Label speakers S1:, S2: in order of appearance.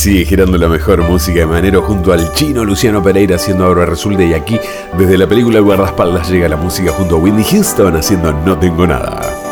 S1: Sigue girando la mejor música de Manero junto al chino Luciano Pereira haciendo Ahora Resulta, y aquí desde la película El Guardaespaldas llega la música junto a Whitney Houston haciendo No Tengo Nada.